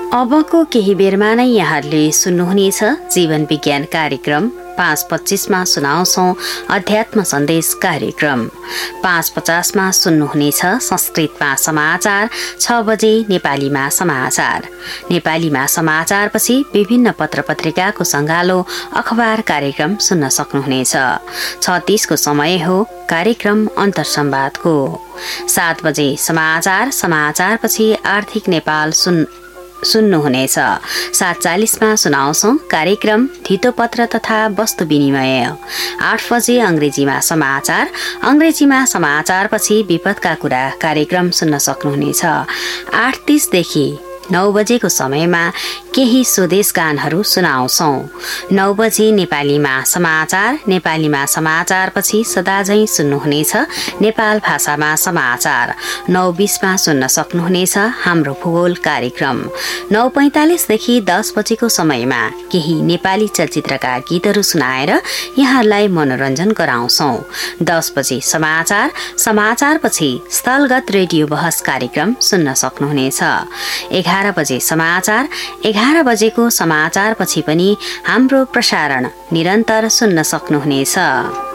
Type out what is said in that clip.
अबको केही बेरमा नै यहाँहरूले सुन्नुहुनेछ जीवन विज्ञान कार्यक्रम। 5:25 सुनाउँछौं अध्यात्म सन्देश कार्यक्रम। 5:50 सुन्नुहुनेछ संस्कृतमा समाचार। 6 बजे नेपालीमा समाचार। नेपालीमा समाचारपछि विभिन्न पत्रपत्रिकाको सङ्गालो अखबार कार्यक्रम सुन्न सक्नुहुनेछ। 6:30 को समय हो कार्यक्रम अन्तर्संवादको। 7 बजे समाचार। समाचारपछि आर्थिक नेपाल सुन्नुहुनेछ। 7:40 सुनाउँछौं कार्यक्रम धितोपत्र तथा वस्तु विनिमय। 8 बजे अंग्रेजीमा समाचार। अंग्रेजीमा समाचारपछि विपदका कुरा कार्यक्रम सुन्न सक्नुहुनेछ। 8:30 देखि 9 बजेको समयमा केही स्वदेश गानहरू सुनाउँछौं। 9 बजे नेपालीमा समाचार। नेपालीमा समाचारपछि सदाझै सुन्नुहुनेछ नेपाल भाषामा समाचार। 9:20 सुन्न सक्नुहुनेछ हाम्रो भूगोल कार्यक्रम। 9:45 देखि 10 बजेको समयमा केही नेपाली चलचित्रका गीतहरू सुनाएर यहाँहरूलाई मनोरञ्जन गराउँछौं। 10 बजे समाचार। समाचारपछि स्थलगत रेडियो बहस कार्यक्रम सुन्न सक्नुहुनेछ। 11 बजे समाचार। 11 बजेको समाचारपछि पनि हाम्रो प्रसारण निरन्तर सुन्न सक्नुहुनेछ।